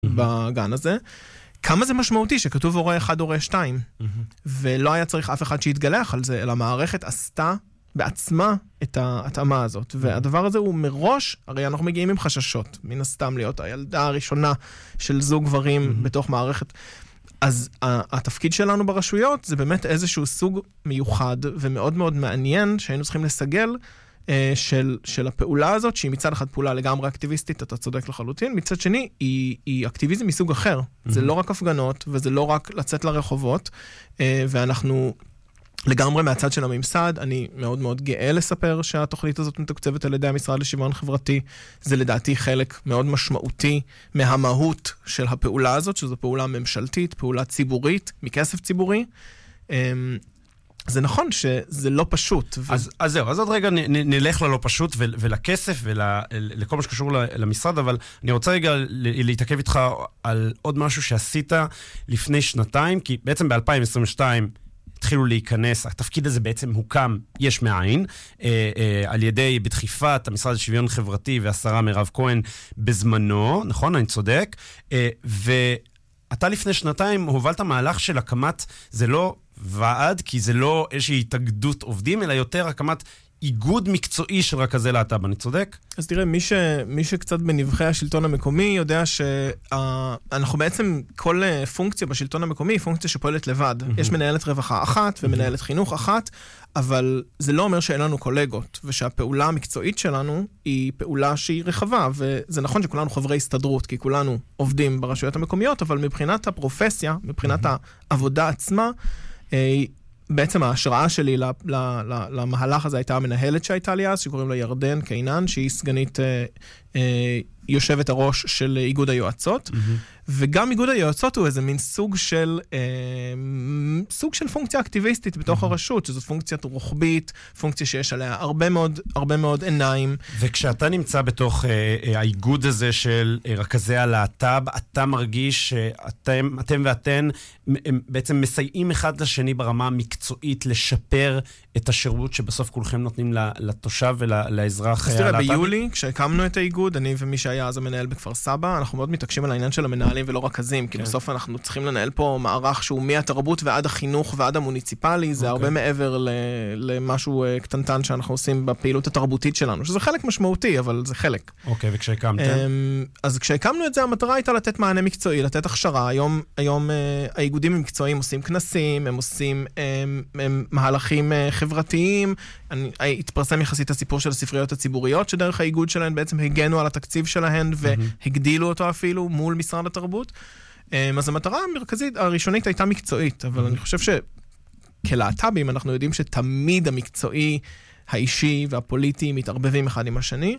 בגן הזה. כמה זה משמעותי שכתוב הורה 1, הורה 2, ולא היה צריך אף אחד שיתגלח על זה, אלא המערכת עשתה בעצמה את ההתאמה הזאת. והדבר הזה הוא מראש, הרי אנחנו מגיעים עם חששות, מן הסתם להיות הילדה הראשונה של זוג גברים בתוך מערכת. אז התפקיד שלנו ברשויות זה באמת איזשהו סוג מיוחד ומאוד מאוד מעניין שהיינו צריכים לסגל של הפעולה הזאת, שהיא מצד אחד פעולה לגמרי אקטיביסטית, אתה צודק לחלוטין, מצד שני היא אקטיביזם מסוג אחר. זה לא רק הפגנות וזה לא רק לצאת לרחובות, ואנחנו לגמרי מהצד של הממסד, אני מאוד מאוד גאה לספר שהתוכנית הזאת מתוקצבת על ידי המשרד לשוויון חברתי. זה לדעתי חלק מאוד משמעותי מהמהות של הפעולה הזאת, שזו פעולה ממשלתית, פעולה ציבורית, מכסף ציבורי. זה נכון שזה לא פשוט. אז זהו, אז עוד רגע נלך ללא פשוט ולכסף ולכל מה שקשור למשרד, אבל אני רוצה רגע להתעכב איתך על עוד משהו שעשית לפני שנתיים, כי בעצם ב-2022 התחילו להיכנס, התפקיד הזה בעצם הוקם יש מאין, על ידי בדחיפת המשרד לשוויון חברתי והשרה מירב כהן בזמנו, נכון? אני צודק. ואתה לפני שנתיים הובלת מהלך של הקמת, זה לא ועד, כי זה לא איזושהי התאגדות עובדים, אלא יותר הקמת איגוד מקצועי של רכזי להט"ב, אני צודק? אז תראה, מי שקצת בנבחי השלטון המקומי יודע שאנחנו בעצם, כל פונקציה בשלטון המקומי היא פונקציה שפועלת לבד. יש מנהלת רווחה אחת ומנהלת חינוך אחת, אבל זה לא אומר שאין לנו קולגות, ושהפעולה המקצועית שלנו היא פעולה שהיא רחבה, וזה נכון שכולנו חברי הסתדרות, כי כולנו עובדים ברשויות המקומיות, אבל מבחינת הפרופסיה, מבחינת העבודה עצמה, בעצם ההשראה שלי למהלך הזה הייתה המנהלת שהייתה לי אז, שקוראים לה ירדן קינן, שהיא סגנית יושבת הראש של איגוד היועצות, וגם איגוד היועצות הוא איזה מין סוג של פונקציה אקטיביסטית בתוך הרשות, שזו פונקציה רוחבית, פונקציה שיש עליה הרבה מאוד עיניים. וכשאתה נמצא בתוך האיגוד הזה של רכזי הלהט"ב, אתה מרגיש שאתם ואתן בעצם מסייעים אחד לשני ברמה המקצועית לשפר את השירות שבסוף כולכם נותנים לתושב ולאזרח הלהט"ב? תראה, ביולי, כשהקמנו את האיגוד, אני ומי שהיה אז המנהל בכפר סבא, אנחנו מאוד מתעקשים על העניין של המנהלים ולא רכזים, כי בסוף אנחנו צריכים לנהל פה מערך שהוא מהתרבות ועד החינוך ועד המוניציפלי, זה הרבה מעבר למשהו קטנטן שאנחנו עושים בפעילות התרבותית שלנו, שזה חלק משמעותי, אבל זה חלק. אוקיי, וכשהקמתם? אז כשהקמנו את זה, המטרה הייתה לתת מענה מקצועי, לתת הכשרה. היום האיגודים המקצועיים עושים כנסים, הם עושים מהלכים חברתיים. התפרסם יחסית הסיפור של הספריות הציבוריות, שדרך האיגוד שלהן בעצם הגנו על התקציב שלהן והגדילו אותו אפילו מול משרד התרבות. אז המטרה המרכזית, הראשונית הייתה מקצועית, אבל אני חושב שכלהט"בים אנחנו יודעים שתמיד המקצועי, האישי והפוליטי מתערבבים אחד עם השני,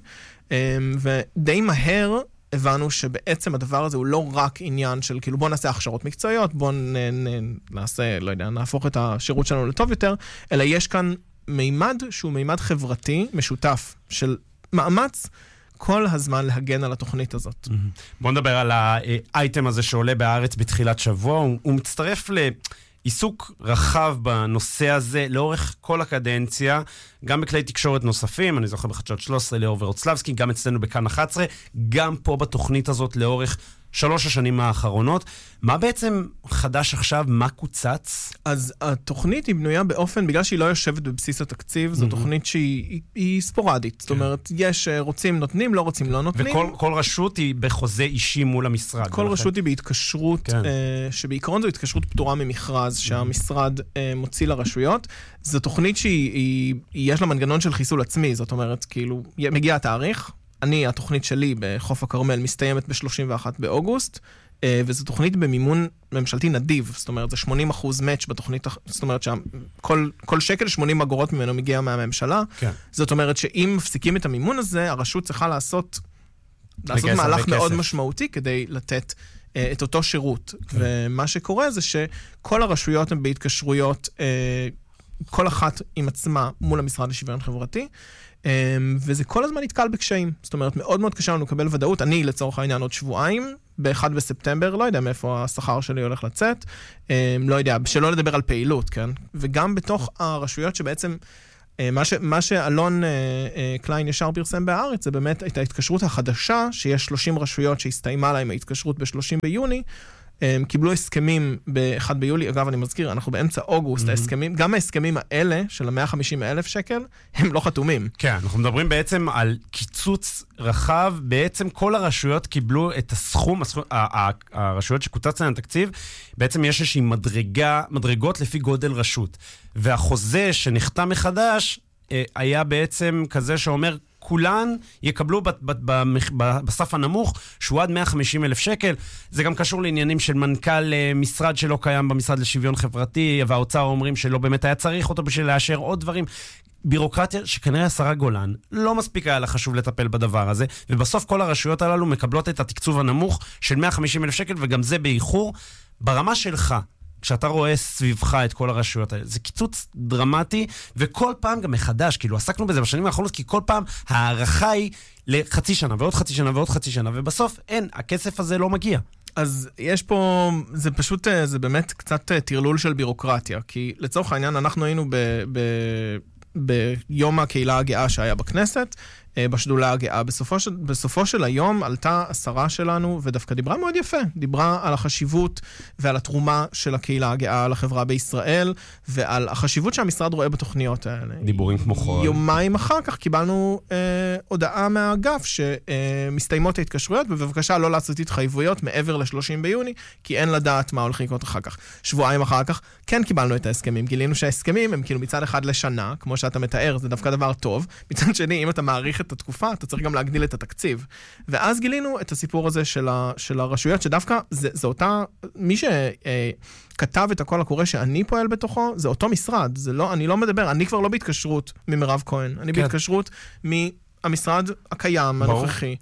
ודי מהר הבנו שבעצם הדבר הזה הוא לא רק עניין של כאילו בוא נעשה הכשרות מקצועיות, בוא נעשה, לא יודע, נהפוך את השירות שלנו לטוב יותר, אלא יש כאן מימד שהוא מימד חברתי משותף של מאמץ כל הזמן להגן על התוכנית הזאת. בוא נדבר על האייטם הזה שעולה בארץ בתחילת שבוע, הוא מצטרף לעיסוק רחב בנושא הזה לאורך כל הקדנציה, גם בכלי תקשורת נוספים, אני זוכר בחדשות 13 לאור ורוצלבסקי, גם אצלנו בכאן 11, גם פה בתוכנית הזאת לאורך 3 השנים האחרונות. מה בעצם חדש עכשיו? מה קוצץ? אז התוכנית היא בנויה באופן, בגלל שהיא לא יושבת בבסיס התקציב, זו תוכנית שהיא ספורדית. זאת אומרת, יש רוצים נותנים, לא רוצים לא נותנים. וכל רשות היא בחוזה אישי מול המשרד. כל רשות היא בהתקשרות, שבעיקרון זו התקשרות פטורה ממכרז, שהמשרד מוציא לרשויות. זו תוכנית שיש לה מנגנון של חיסול עצמי, זאת אומרת, כאילו, מגיע התאריך, התוכנית שלי בחוף הכרמל מסתיימת ב-31 באוגוסט, וזו תוכנית במימון ממשלתי נדיב, זאת אומרת, זה 80% מאץ' בתוכנית, זאת אומרת שכל שקל 80 אגורות ממנו מגיע מהממשלה, זאת אומרת שאם מפסיקים את המימון הזה, הרשות צריכה לעשות מהלך מאוד משמעותי כדי לתת את אותו שירות, ומה שקורה זה שכל הרשויות הן בהתקשרויות, כל אחת עם עצמה מול המשרד לשוויון חברתי, וזה כל הזמן נתקל בקשיים. זאת אומרת, מאוד מאוד קשה לנו לקבל ודאות. אני, לצורך העניין, עוד שבועיים, ב-1 בספטמבר, לא יודע מאיפה השכר שלי הולך לצאת, לא יודע, שלא לדבר על פעילות, כן? וגם בתוך הרשויות שבעצם מה שאלון קליין ישר פרסם בארץ, זה באמת את ההתקשרות החדשה, שיש 30 רשויות שהסתיימה להם ההתקשרות ב-30 ביוני, קיבלו הסכמים ב-1 ביולי, אגב אני מזכיר, אנחנו באמצע אוגוסט, ההסכמים, גם ההסכמים האלה של ה-150,000 שקל, הם לא חתומים. כן, אנחנו מדברים בעצם על קיצוץ רחב, בעצם כל הרשויות קיבלו את הסכום, הרשויות שקוצץ להן תקציב, בעצם יש איזושהי מדרגות לפי גודל רשות, והחוזה שנחתם מחדש, היה בעצם כזה שאומר, כולן יקבלו בסף הנמוך, שהוא עד 150,000 שקל. זה גם קשור לעניינים של מנכ"ל משרד שלא קיים במשרד לשוויון חברתי, והאוצר אומרים שלא באמת היה צריך אותו בשביל לאשר עוד דברים. בירוקרטיה שכנראה השרה גולן לא מספיק היה לה חשוב לטפל בדבר הזה, ובסוף כל הרשויות הללו מקבלות את התקצוב הנמוך של 150,000 שקל, וגם זה באיחור. ברמה שלך, כשאתה רואה סביבך את כל הרשויות האלה, זה קיצוץ דרמטי, וכל פעם גם מחדש, כאילו עסקנו בזה בשנים האחרונות, כי כל פעם הערכה היא לחצי שנה, ועוד חצי שנה, ועוד חצי שנה, ובסוף אין, הכסף הזה לא מגיע. אז יש פה, זה פשוט, זה באמת קצת תרלול של בירוקרטיה, כי לצורך העניין אנחנו היינו ביום הקהילה הגאה שהיה בכנסת, בשדולה הגאה. בסופו של היום עלתה השרה שלנו, ודווקא דיברה מאוד יפה, דיברה על החשיבות ועל התרומה של הקהילה הגאה לחברה בישראל, ועל החשיבות שהמשרד רואה בתוכניות האלה. דיבורים כמו חול. יומיים אחר כך קיבלנו הודעה מהאגף שמסתיימות ההתקשרויות, ובבקשה לא לעשות התחייבויות מעבר ל-30 ביוני, כי אין לדעת מה הולך לקרות אחר כך. שבועיים אחר כך כן קיבלנו את ההסכמים, גילינו שההסכמים הם כאילו מצד אחד לשנה, כמו שאתה מתאר, זה דווקא דבר טוב. מצד שני, אם אתה מעריך את התקופה, אתה צריך גם להגדיל את התקציב. ואז גילינו את הסיפור הזה של הרשויות, שדווקא זה אותה, מי שכתב את הקול הקורא שאני פועל בתוכו, זה אותו משרד. זה לא, אני לא מדבר, אני כבר לא בהתקשרות ממירב כהן, אני בהתקשרות מהמשרד הקיים, הנוכחי.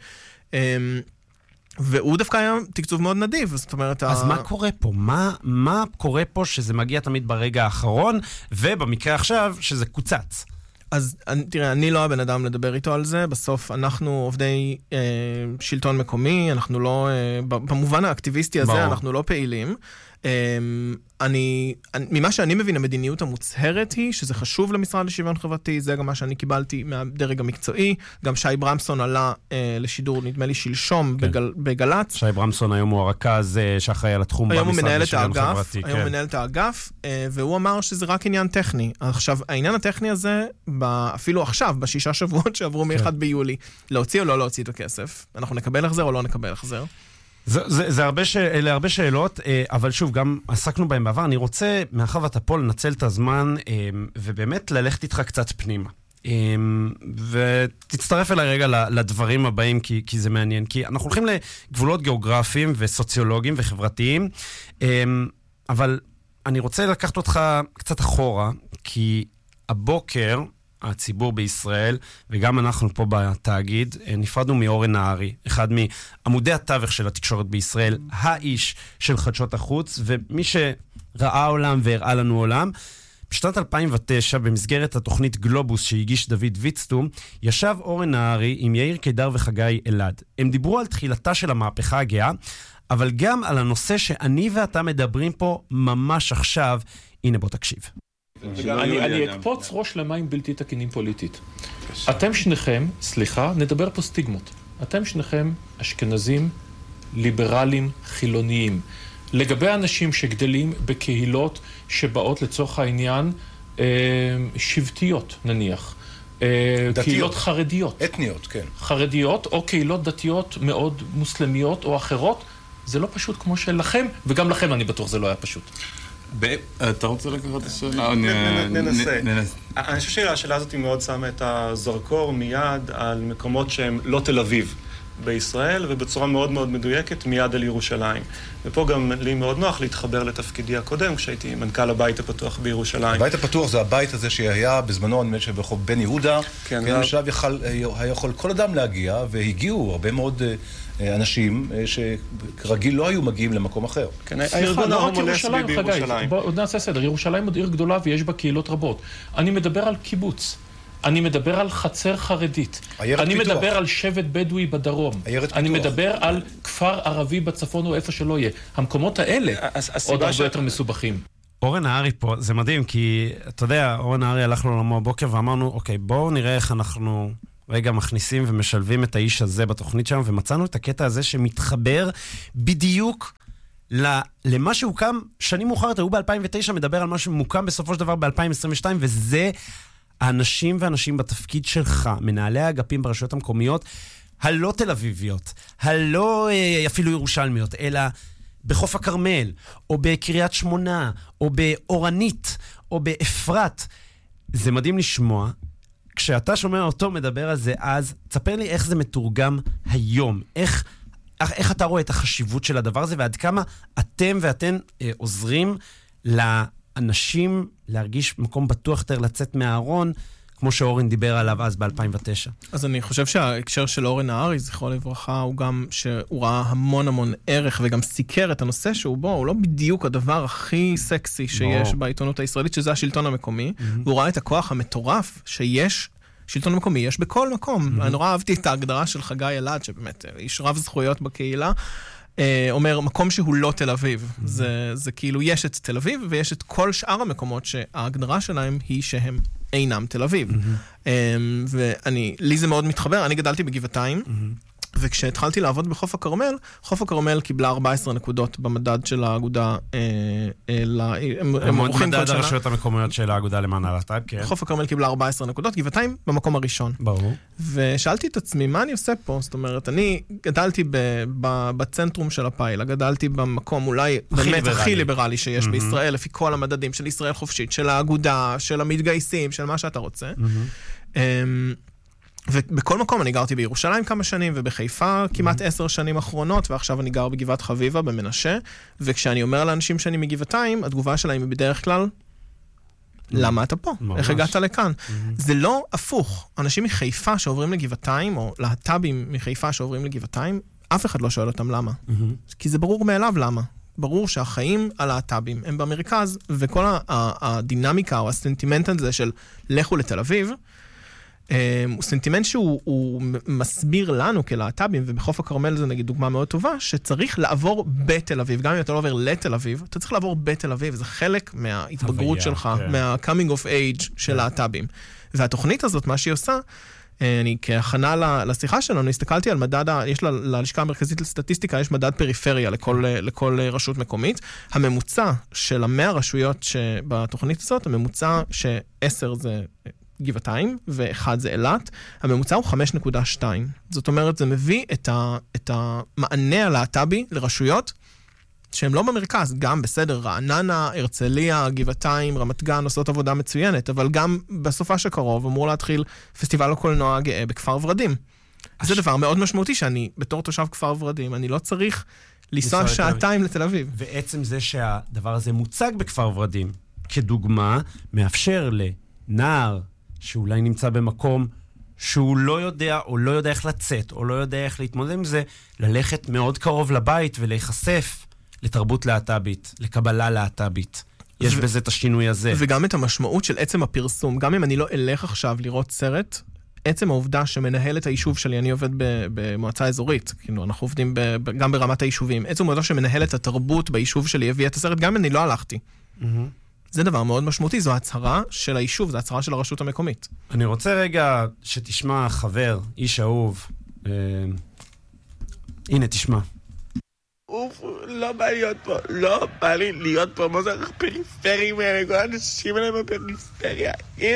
והוא דווקא היה תקצוב מאוד נדיב, זאת אומרת... אז מה קורה פה? מה קורה פה שזה מגיע תמיד ברגע האחרון, ובמקרה עכשיו שזה קוצץ? אז תראה, אני לא הבן אדם לדבר איתו על זה, בסוף אנחנו עובדי שלטון מקומי, אנחנו לא, במובן האקטיביסטי הזה, אנחנו לא פעילים. ממה שאני מבין, המדיניות המוצהרת היא שזה חשוב למשרד לשוויון חברתי, זה גם מה שאני קיבלתי מהדרג המקצועי, גם שי ברמסון עלה לשידור, נדמה לי שלשום בגלץ. שי ברמסון היום הוא הרכז שאחראי על התחום במשרד לשוויון חברתי. היום מנהל את האגף, והוא אמר שזה רק עניין טכני. עכשיו, העניין הטכני הזה, אפילו עכשיו, ב6 שבועות שעברו מ-1 ביולי, להוציא או לא להוציא את הכסף, אנחנו נקבל החזר או לא נקבל החזר? אלה הרבה שאלות, אבל שוב, גם עסקנו בהם בעבר. אני רוצה, מאחר ואתה פה, לנצל את הזמן, ובאמת ללכת איתך קצת פנימה. ותצטרף אליי רגע לדברים הבאים, כי זה מעניין. כי אנחנו הולכים לגבולות גיאוגרפיים וסוציולוגיים וחברתיים, אבל אני רוצה לקחת אותך קצת אחורה, כי הבוקר... הציבור בישראל, וגם אנחנו פה בתאגיד, נפרדנו מאורן נהרי, אחד מעמודי התווך של התקשורת בישראל, האיש של חדשות החוץ, ומי שראה עולם והראה לנו עולם. בשנת 2009, במסגרת התוכנית גלובוס שהגיש דוד ויצטום, ישב אורן נהרי עם יאיר קידר וחגי אלעד. הם דיברו על תחילתה של המהפכה הגאה, אבל גם על הנושא שאני ואתה מדברים פה ממש עכשיו. הנה בוא תקשיב. אני אקפוץ ראש למים בלתי תקינים פוליטית. אתם שניכם, סליחה, נדבר פה סטיגמות. אתם שניכם אשכנזים, ליברלים, חילוניים. לגבי אנשים שגדלים בקהילות שבאות לצורך העניין שבטיות, נניח. קהילות חרדיות. אתניות, כן. חרדיות או קהילות דתיות מאוד מוסלמיות או אחרות, זה לא פשוט כמו שלכם, וגם לכם אני בטוח זה לא היה פשוט. אתה רוצה לקחת את השאלה? ננסה. אני חושב שהשאלה הזאת מאוד שמה את הזרקור מיד על מקומות שהם לא תל אביב בישראל, ובצורה מאוד מאוד מדויקת מיד על ירושלים. ופה גם לי מאוד נוח להתחבר לתפקידי הקודם, כשהייתי מנכ"ל הבית הפתוח בירושלים. הבית הפתוח זה הבית הזה שהיה בזמנו, אני חושב, ברחוב בן יהודה, כן, לשלב היה יכול כל אדם להגיע, והגיעו הרבה מאוד אנשים שכרגיל לא היו מגיעים למקום אחר. כן, הארגון ההומו לסבי בירושלים. בואו נעשה סדר, ירושלים עוד עיר גדולה ויש בה קהילות רבות. אני מדבר על קיבוץ. אני מדבר על חצר חרדית. אני מדבר על שבט בדואי בדרום. אני מדבר על כפר ערבי בצפון או איפה שלא יהיה. המקומות האלה עוד הרבה יותר מסובכים. אורן נהרי פה, זה מדהים, כי אתה יודע, אורן נהרי הלך לו לעולמו הבוקר ואמרנו, אוקיי, בואו נראה איך אנחנו רגע מכניסים ומשלבים את האיש הזה בתוכנית שלנו, ומצאנו את הקטע הזה שמתחבר בדיוק למה שהוקם שנים מאוחרת, הוא ב-2009 מדבר על מה שמוקם בסופו של דבר ב-2022, וזה האנשים ואנשים בתפקיד שלך, מנהלי האגפים ברשויות המקומיות, הלא תל אביביות, הלא אפילו ירושלמיות, אלא בחוף הכרמל, או בקריית שמונה, או באורנית, או באפרת. זה מדהים לשמוע. כשאתה שומע אותו מדבר על זה, אז תספר לי איך זה מתורגם היום. איך אתה רואה את החשיבות של הדבר הזה, ועד כמה אתם ואתן עוזרים לאנשים להרגיש מקום בטוח יותר לצאת מהארון, כמו שאורן דיבר עליו אז ב-2009. אז אני חושב שההקשר של אורן נהרי, זכרו לברכה, הוא גם שהוא ראה המון ערך, וגם סיקר את הנושא שהוא בו, הוא לא בדיוק הדבר הכי סקסי שיש בעיתונות הישראלית, שזה השלטון המקומי, והוא ראה את הכוח המטורף שיש, שלטון מקומי יש בכל מקום. אני נורא אהבתי את ההגדרה של חגי אלעד, שבאמת איש רב זכויות בקהילה, אומר, מקום שהוא לא תל אביב. זה כאילו, יש את תל אביב, ויש את כל שאר המקומות שההגדרה שלהם היא שהם אינם תל אביב. לי זה מאוד מתחבר, אני גדלתי בגבעתיים, וכשהתחלתי לעבוד בחוף הכרמל, חוף הכרמל קיבלה 14 נקודות במדד של האגודה, מדד הרשויות המקומיות של האגודה למען הלהט"ב, כן. חוף הכרמל קיבלה 14 נקודות, גבעתיים במקום הראשון. ברור. ושאלתי את עצמי, מה אני עושה פה? זאת אומרת, אני גדלתי בצנטרום של הפיילה, גדלתי במקום אולי באמת הכי ליברלי שיש בישראל, לפי כל המדדים של ישראל חופשית, של האגודה, של המתגייסים, של מה שאתה רוצה. ובכל מקום, אני גרתי בירושלים כמה שנים, ובחיפה כמעט 10 שנים אחרונות, ועכשיו אני גר בגבעת חביבה, במנשה, וכשאני אומר לאנשים שאני מגבעתיים, התגובה שלהם היא בדרך כלל, למה אתה פה? איך הגעת לכאן? זה לא הפוך. אנשים מחיפה שעוברים לגבעתיים, או להט"בים מחיפה שעוברים לגבעתיים, אף אחד לא שואל אותם למה. כי זה ברור מאליו למה. ברור שהחיים הלהט"בים הם במרכז, וכל הדינמיקה או הסנטימנט הזה של לכו לתל אביב, הוא סנטימנט שהוא מסביר לנו כלהט"בים, ובחוף הכרמל זה נגיד דוגמה מאוד טובה, שצריך לעבור בתל אביב. גם אם אתה לא עובר לתל אביב, אתה צריך לעבור בתל אביב, זה חלק מההתבגרות שלך, מה-coming of age של להט"בים. והתוכנית הזאת, מה שהיא עושה, אני כהכנה לשיחה שלנו, הסתכלתי על מדד, יש ללשכה המרכזית לסטטיסטיקה, יש מדד פריפריה לכל רשות מקומית. הממוצע של 100 רשויות שבתוכנית הזאת, הממוצע ש10 זה גבעתיים, ואחד זה אילת, הממוצע הוא 5.2. זאת אומרת, זה מביא את המענה הלהט"בי לרשויות שהן לא במרכז, גם בסדר, רעננה, הרצליה, גבעתיים, רמת גן, עושות עבודה מצוינת, אבל גם בסופה שקרוב אמור להתחיל פסטיבל הקולנוע הגאה בכפר ורדים. זה דבר מאוד משמעותי שאני, בתור תושב כפר ורדים, אני לא צריך לנסוע שעתיים לתל אביב. ועצם זה שהדבר הזה מוצג בכפר ורדים, כדוגמה, מאפשר לנער שאולי נמצא במקום שהוא לא יודע, או לא יודע איך לצאת, או לא יודע איך להתמודד עם זה, ללכת מאוד קרוב לבית ולהיחשף לתרבות להט"בית, לקבלה להט"בית. יש בזה את השינוי הזה. וגם את המשמעות של עצם הפרסום. גם אם אני לא אלך עכשיו לראות סרט, עצם העובדה שמנהל את היישוב שלי, אני עובד במועצה אזורית, כאילו אנחנו עובדים גם ברמת היישובים, עצם העובדה שמנהל את התרבות ביישוב שלי הביא את הסרט, גם אם אני לא הלכתי. זה דבר מאוד משמעותי, זו הצהרה של היישוב, זו הצהרה של הרשות המקומית. אני רוצה רגע שתשמע חבר, איש אהוב. הנה, תשמע. לא בא להיות פה, לא בא לי להיות פה, מה זה פריפרים האלה, כל האנשים האלה בפריפריה,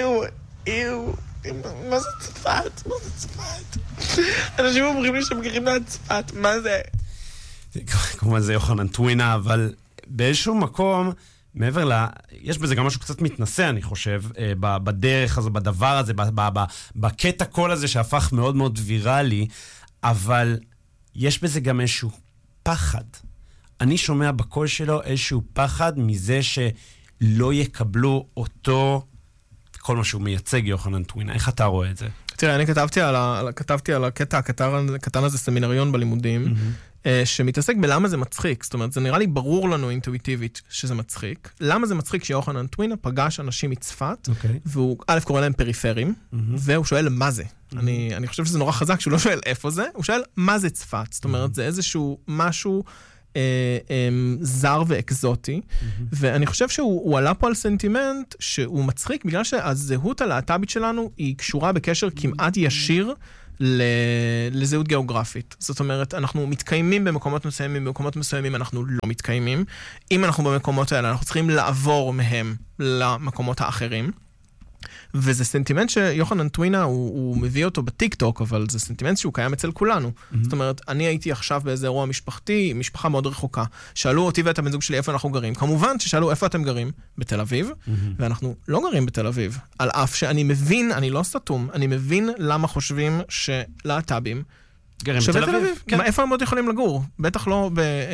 מה זה צפת? מה זה צפת? אנשים אומרים לי שהם גרים לצפת, מה זה? כמובן זה יוחנן טווינה, אבל באיזשהו מקום, מעבר יש בזה גם משהו קצת מתנסה, אני חושב, בדרך הזו, בדבר הזה, בקטע קול הזה שהפך מאוד מאוד ויראלי, אבל יש בזה גם איזשהו פחד. אני שומע בקול שלו איזשהו פחד מזה שלא יקבלו אותו, כל מה שהוא מייצג, יוחנן טווינה. איך אתה רואה את זה? תראה, אני כתבתי על הקטע הקטן הזה סמינריון בלימודים, שמתעסק בלמה זה מצחיק. זאת אומרת, זה נראה לי ברור לנו אינטואיטיבית שזה מצחיק. למה זה מצחיק שיוחנן טווינה פגש אנשים מצפת, והוא א' קורא להם פריפרים, והוא שואל מה זה. אני חושב שזה נורא חזק שהוא לא שואל איפה זה, הוא שואל מה זה צפת. זאת אומרת, זה איזשהו משהו זר ואקזוטי, ואני חושב שהוא עלה פה על סנטימנט שהוא מצחיק, בגלל שהזהות הלהט"בית שלנו היא קשורה בקשר כמעט ישיר לזהות גיאוגרפית. זאת אומרת, אנחנו מתקיימים במקומות מסוימים, במקומות מסוימים אנחנו לא מתקיימים. אם אנחנו במקומות האלה, אנחנו צריכים לעבור מהם למקומות האחרים. וזה סנטימנט שיוחנן טווינה, הוא מביא אותו בטיק-טוק, אבל זה סנטימנט שהוא קיים אצל כולנו. זאת אומרת, אני הייתי עכשיו באיזה אירוע משפחתי, משפחה מאוד רחוקה. שאלו אותי ואת הבן זוג שלי איפה אנחנו גרים. כמובן ששאלו איפה אתם גרים? בתל אביב, ואנחנו לא גרים בתל אביב. על אף שאני מבין, אני לא סתום, אני מבין למה חושבים שלהט"בים גרים בתל אביב. כן. איפה הם עוד יכולים לגור? בטח לא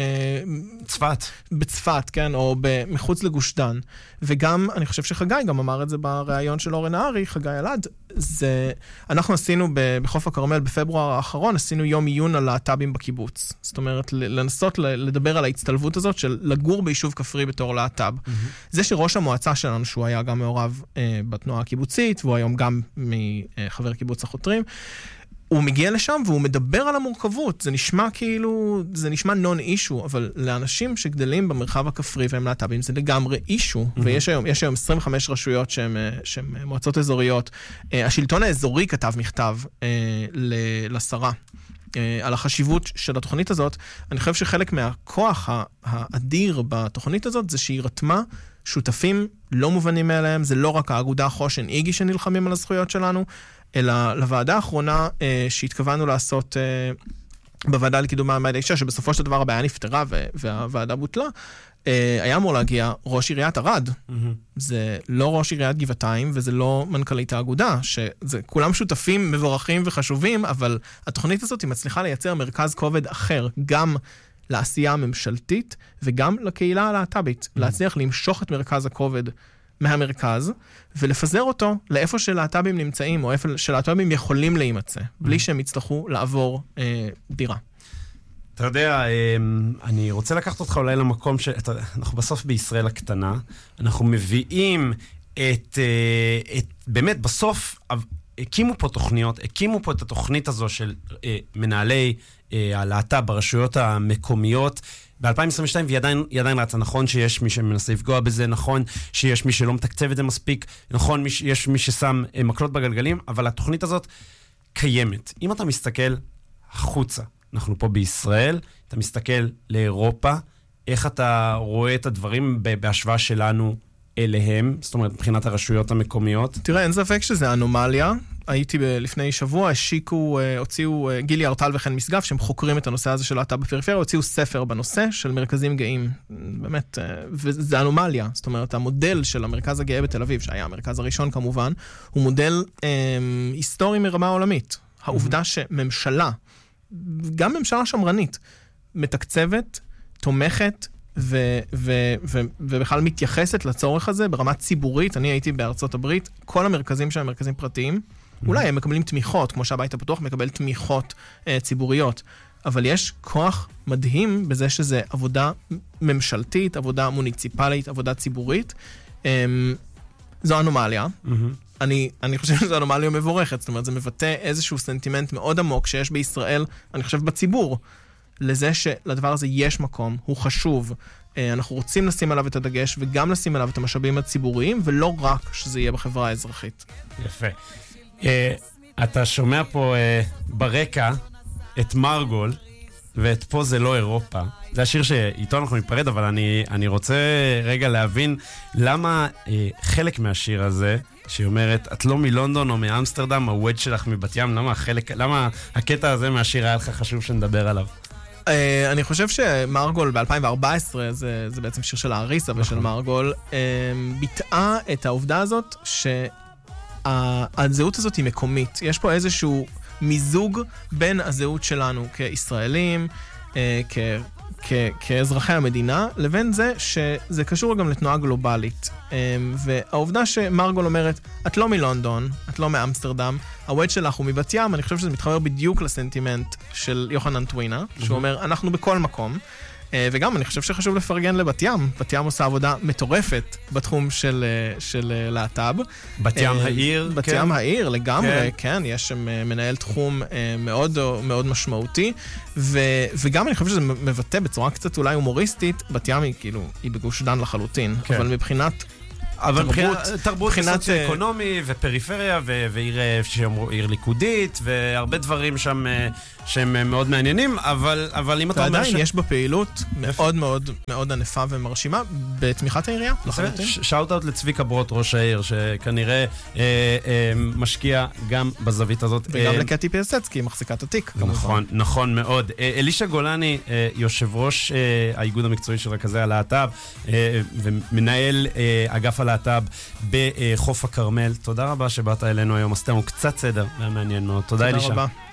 צפת. בצפת, כן, או מחוץ לגוש דן. וגם, אני חושב שחגי גם אמר את זה בריאיון של אורן נהרי, חגי אלעד, אנחנו עשינו בחוף הכרמל בפברואר האחרון, עשינו יום עיון על להט"בים בקיבוץ. זאת אומרת, לנסות לדבר על ההצטלבות הזאת של לגור ביישוב כפרי בתור להט"ב. זה שראש המועצה שלנו, שהוא היה גם מעורב בתנועה הקיבוצית, והוא היום גם מחבר קיבוץ החותרים, הוא מגיע לשם והוא מדבר על המורכבות. זה נשמע כאילו, זה נשמע נון אישו, אבל לאנשים שגדלים במרחב הכפרי והם להט"בים, זה לגמרי אישו. ויש היום 25 רשויות שהן מועצות אזוריות. השלטון האזורי כתב מכתב לשרה על החשיבות של התוכנית הזאת. אני חושב שחלק מהכוח האדיר בתוכנית הזאת זה שהיא רתמה שותפים לא מובנים מאליהם. זה לא רק האגודה חושן איגי שנלחמים על הזכויות שלנו, אלא לוועדה האחרונה שהתכוונו לעשות בוועדה לקידום מעמד האישה, שבסופו של דבר הבעיה נפתרה והוועדה בוטלה, היה אמור להגיע ראש עיריית ערד. זה לא ראש עיריית גבעתיים, וזה לא מנכ"לית האגודה, שזה כולם שותפים מבורכים וחשובים, אבל התוכנית הזאת היא מצליחה לייצר מרכז כובד אחר, גם לעשייה הממשלתית, וגם לקהילה הלהט"בית, להצליח למשוך את מרכז הכובד מהמרכז, ולפזר אותו לאיפה שלהט"בים נמצאים, או איפה שלהט"בים יכולים להימצא, בלי שהם יצטרכו לעבור דירה. אתה יודע, אני רוצה לקחת אותך אולי למקום אנחנו בסוף בישראל הקטנה, אנחנו מביאים באמת בסוף, הקימו פה תוכניות, הקימו פה את התוכנית הזו של מנהלי הלהט"ב ברשויות המקומיות, ב-2022, והיא עדיין רצה, נכון שיש מי שמנסה לפגוע בזה, נכון שיש מי שלא מתקצב את זה מספיק, נכון יש מי ששם מקלות בגלגלים, אבל התוכנית הזאת קיימת. אם אתה מסתכל החוצה, אנחנו פה בישראל, אתה מסתכל לאירופה, איך אתה רואה את הדברים בהשוואה שלנו אליהם, זאת אומרת, מבחינת הרשויות המקומיות? תראה, אין ספק שזה אנומליה. הייתי לפני שבוע, הוציאו גילי ארטל וכן משגב, שהם חוקרים את הנושא הזה של להט"ב בפריפריה, הוציאו ספר בנושא של מרכזים גאים. באמת, וזה אנומליה. זאת אומרת, המודל של המרכז הגאה בתל אביב, שהיה המרכז הראשון כמובן, הוא מודל היסטורי מרמה עולמית. העובדה שממשלה, גם ממשלה שמרנית, מתקצבת, תומכת, ובכלל מתייחסת לצורך הזה ברמה ציבורית. אני הייתי בארצות הברית, כל המרכזים שהם מרכזים פרטיים, אולי הם מקבלים תמיכות, כמו שהבית הפתוח מקבל תמיכות ציבוריות, אבל יש כוח מדהים בזה שזה עבודה ממשלתית, עבודה מוניציפלית, עבודה ציבורית. זו אנומליה. אני חושב שזו אנומליה מבורכת, זאת אומרת, זה מבטא איזשהו סנטימנט מאוד עמוק שיש בישראל, אני חושב בציבור, לזה שלדבר הזה יש מקום, הוא חשוב, אנחנו רוצים לשים עליו את הדגש, וגם לשים עליו את המשאבים הציבוריים, ולא רק שזה יהיה בחברה האזרחית. יפה. אתה שומע פה ברקע את מרגול, ואת פה זה לא אירופה. זה השיר שאיתו אנחנו ניפרד, אבל אני רוצה רגע להבין למה חלק מהשיר הזה, שהיא אומרת, את לא מלונדון או מאמסטרדם, הווד שלך מבת ים, למה הקטע הזה מהשיר היה לך חשוב שנדבר עליו? אני חושב שמרגול ב-2014, זה בעצם שיר של האריסה ושל מרגול, ביטאה את העובדה הזאת שהזהות הזאת היא מקומית. יש פה איזשהו מיזוג בין הזהות שלנו כישראלים, כאזרחי המדינה, לבין זה שזה קשור גם לתנועה גלובלית. והעובדה שמרגול אומרת, את לא מלונדון, את לא מאמסטרדם, הווד שלך הוא מבת ים, אני חושב שזה מתחבר בדיוק לסנטימנט של יוחנן טווינה, שהוא אומר, אנחנו בכל מקום. וגם אני חושב שחשוב לפרגן לבת ים. בת ים עושה עבודה מטורפת בתחום של להט"ב. בת ים העיר. בת ים העיר לגמרי, כן. יש שם מנהל תחום מאוד מאוד משמעותי, וגם אני חושב שזה מבטא בצורה קצת אולי הומוריסטית, בת ים היא כאילו, היא בגוש דן לחלוטין, אבל מבחינת תרבות סוציו-אקונומי ופריפריה ועיר ליכודית והרבה דברים שם שהם מאוד מעניינים, אבל אם אתה אומר ועדיין יש בפעילות מאוד מאוד מאוד ענפה ומרשימה בתמיכת העירייה. שאוט-אוט לצביקה ברוט, ראש העיר, שכנראה משקיע גם בזווית הזאת. וגם לקטי פיאסצקי, מחזיקת התיק. נכון מאוד. אלישע גולני, יושב ראש האיגוד המקצועי של רכזי הלהט"ב ומנהל אגף הלהט"ב בחוף הכרמל. תודה רבה שבאת אלינו היום, עשיתם קצת סדר, היה מעניין מאוד. תודה אלישע.